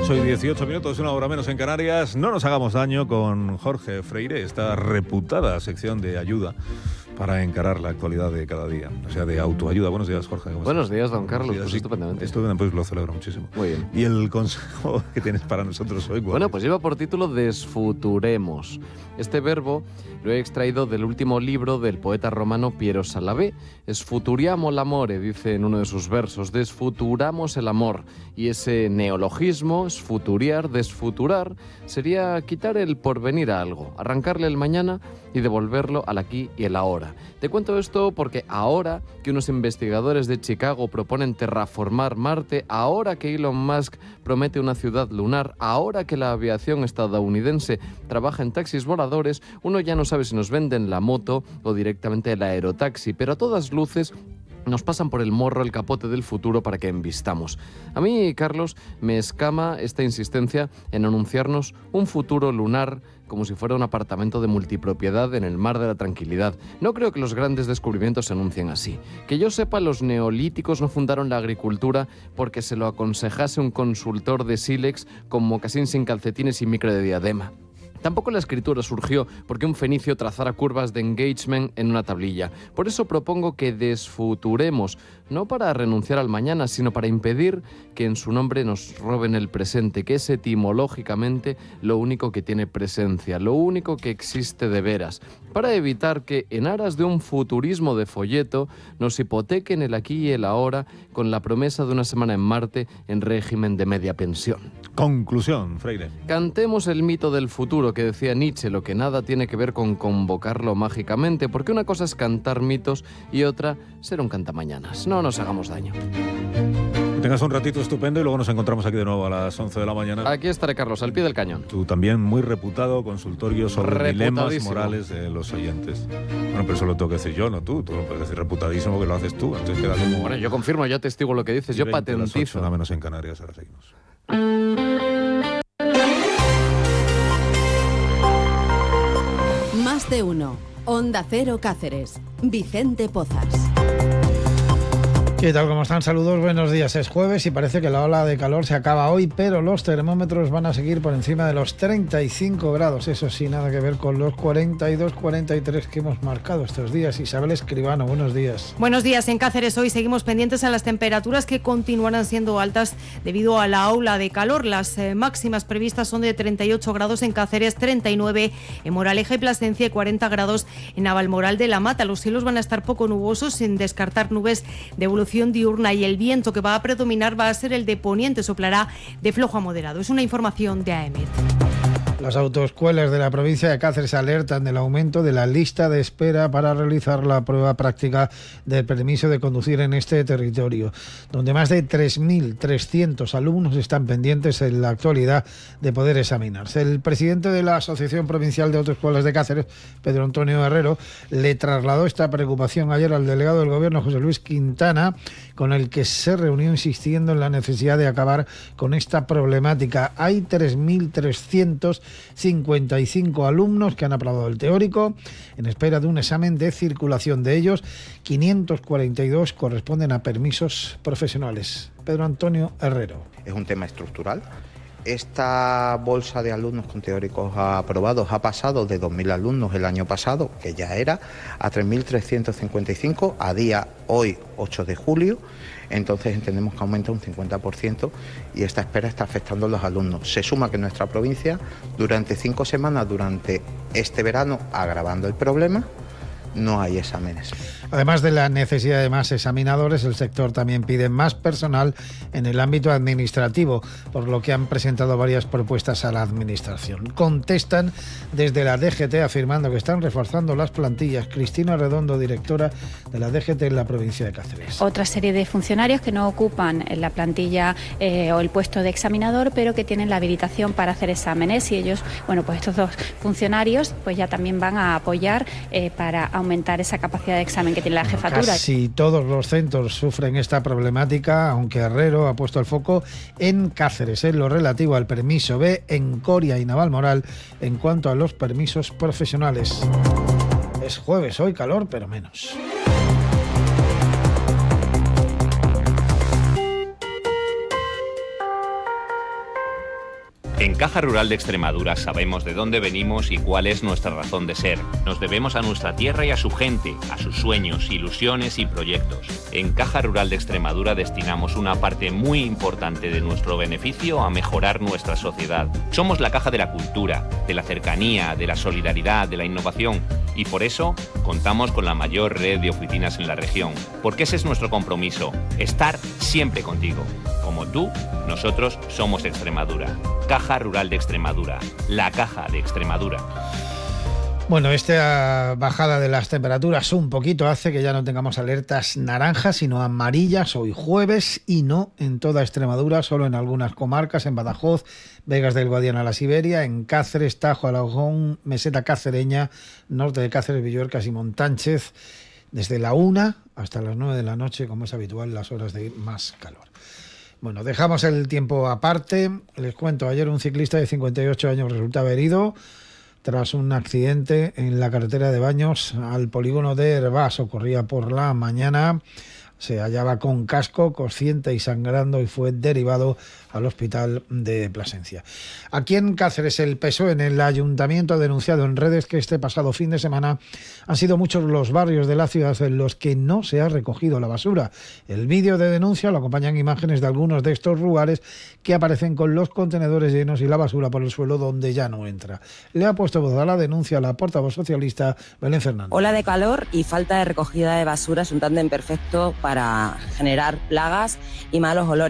8:18, una hora menos en Canarias. No nos hagamos daño con Jorge Freire, esta reputada sección de ayuda para encarar la actualidad de cada día, o sea, de autoayuda. Buenos días, Jorge. Buenos días, don Carlos. Días. Pues estupendamente. Estupendamente, pues lo celebro muchísimo. Muy bien. ¿Y el consejo que tienes para nosotros hoy? Bueno, pues lleva por título Desfuturemos. Este verbo lo he extraído del último libro del poeta romano Piero Salavé. Sfuturiamo l'amore, dice en uno de sus versos. Desfuturamos el amor. Y ese neologismo, sfuturiar, desfuturar, sería quitar el porvenir a algo, arrancarle el mañana y devolverlo al aquí y el ahora. Te cuento esto porque ahora que unos investigadores de Chicago proponen terraformar Marte, ahora que Elon Musk promete una ciudad lunar, ahora que la aviación estadounidense trabaja en taxis voladores, uno ya no sabe si nos venden la moto o directamente el aerotaxi, pero a todas luces nos pasan por el morro el capote del futuro para que embistamos. A mí, Carlos, me escama esta insistencia en anunciarnos un futuro lunar como si fuera un apartamento de multipropiedad en el mar de la tranquilidad. No creo que los grandes descubrimientos se anuncien así. Que yo sepa, los neolíticos no fundaron la agricultura porque se lo aconsejase un consultor de sílex con mocasín sin calcetines y micro de diadema. Tampoco la escritura surgió porque un fenicio trazara curvas de engagement en una tablilla. Por eso propongo que desfuturemos, no para renunciar al mañana, sino para impedir que en su nombre nos roben el presente, que es etimológicamente lo único que tiene presencia, lo único que existe de veras, para evitar que, en aras de un futurismo de folleto, nos hipotequen el aquí y el ahora con la promesa de una semana en Marte en régimen de media pensión. Conclusión, Freire. Cantemos el mito del futuro que decía Nietzsche, lo que nada tiene que ver con convocarlo mágicamente, porque una cosa es cantar mitos y otra ser un cantamañanas. No nos hagamos daño. Que tengas un ratito estupendo y luego nos encontramos aquí de nuevo a las 11 de la mañana. Aquí estaré, Carlos, al pie del cañón. Tú también muy reputado consultorio sobre dilemas morales de los oyentes. Bueno, pero eso lo tengo que decir yo, no tú. Tú lo puedes decir reputadísimo que lo haces tú. Entonces queda como... Bueno, yo confirmo, yo testigo lo que dices, yo patentizo. Nada menos en Canarias, ahora seguimos. Más de uno. Onda Cero Cáceres. Vicente Pozas. ¿Qué tal? ¿Cómo están? Saludos, buenos días. Es jueves y parece que la ola de calor se acaba hoy, pero los termómetros van a seguir por encima de los 35 grados. Eso sí, nada que ver con los 42, 43 que hemos marcado estos días. Isabel Escribano, buenos días. Buenos días. En Cáceres hoy seguimos pendientes a las temperaturas que continuarán siendo altas debido a la ola de calor. Las máximas previstas son de 38 grados en Cáceres, 39 en Moraleja y Plasencia y 40 grados en Navalmoral de la Mata. Los cielos van a estar poco nubosos, sin descartar nubes de evolución diurna, y el viento que va a predominar va a ser el de poniente, soplará de flojo a moderado. Es una información de AEMET. Las autoescuelas de la provincia de Cáceres alertan del aumento de la lista de espera para realizar la prueba práctica del permiso de conducir en este territorio, donde más de 3.300 alumnos están pendientes en la actualidad de poder examinarse. El presidente de la Asociación Provincial de Autoescuelas de Cáceres, Pedro Antonio Herrero, le trasladó esta preocupación ayer al delegado del Gobierno, José Luis Quintana, con el que se reunió insistiendo en la necesidad de acabar con esta problemática. Hay 3.355 alumnos que han aprobado el teórico en espera de un examen de circulación. De ellos, 542 corresponden a permisos profesionales. Pedro Antonio Herrero. Es un tema estructural. Esta bolsa de alumnos con teóricos aprobados ha pasado de 2.000 alumnos el año pasado, que ya era, a 3.355 a día hoy, 8 de julio. Entonces entendemos que aumenta un 50% y esta espera está afectando a los alumnos. Se suma que en nuestra provincia, durante 5 semanas, durante este verano, agravando el problema, no hay exámenes. Además de la necesidad de más examinadores, el sector también pide más personal en el ámbito administrativo, por lo que han presentado varias propuestas a la Administración. Contestan desde la DGT afirmando que están reforzando las plantillas. Cristina Redondo, directora de la DGT en la provincia de Cáceres. Otra serie de funcionarios que no ocupan la plantilla o el puesto de examinador, pero que tienen la habilitación para hacer exámenes, y ellos, bueno, pues estos dos funcionarios pues ya también van a apoyar para aumentar esa capacidad de examen que tiene la jefatura. Casi todos los centros sufren esta problemática, aunque Herrero ha puesto el foco en Cáceres, en lo relativo al permiso B, en Coria y Navalmoral, en cuanto a los permisos profesionales. Es jueves, hoy calor, pero menos. En Caja Rural de Extremadura sabemos de dónde venimos y cuál es nuestra razón de ser. Nos debemos a nuestra tierra y a su gente, a sus sueños, ilusiones y proyectos. En Caja Rural de Extremadura destinamos una parte muy importante de nuestro beneficio a mejorar nuestra sociedad. Somos la caja de la cultura, de la cercanía, de la solidaridad, de la innovación. Y por eso contamos con la mayor red de oficinas en la región. Porque ese es nuestro compromiso, estar siempre contigo. Como tú, nosotros somos Extremadura. Caja Rural de Extremadura, la caja de Extremadura. Bueno, esta bajada de las temperaturas un poquito hace que ya no tengamos alertas naranjas, sino amarillas hoy jueves, y no en toda Extremadura, solo en algunas comarcas, en Badajoz, Vegas del Guadiana, la Siberia, en Cáceres, Tajo, Alagón, Meseta Cacereña, norte de Cáceres, Villuercas y Montánchez, desde la 1 hasta las 9 de la noche, como es habitual, las horas de más calor. Bueno, dejamos el tiempo aparte. Les cuento, ayer un ciclista de 58 años resultaba herido tras un accidente en la carretera de Baños al polígono de Hervás. Ocurría por la mañana. Se hallaba con casco, consciente y sangrando, y fue derivado al hospital de Plasencia. Aquí en Cáceres, el PSOE en el ayuntamiento ha denunciado en redes que este pasado fin de semana han sido muchos los barrios de la ciudad en los que no se ha recogido la basura. El vídeo de denuncia lo acompañan imágenes de algunos de estos lugares que aparecen con los contenedores llenos y la basura por el suelo donde ya no entra. Le ha puesto voz a la denuncia la portavoz socialista Belén Fernández. Ola de calor y falta de recogida de basura es un tándem perfecto para generar plagas y malos olores.